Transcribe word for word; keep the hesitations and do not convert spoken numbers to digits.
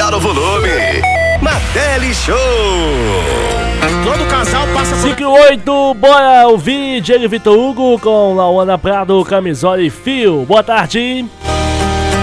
aumentar o volume. Na Tele Show. Todo casal passa por... cinco e oito, bora ouvir Diego Vitor Hugo com Lauana Prado, Camisola e Fio. Boa tarde.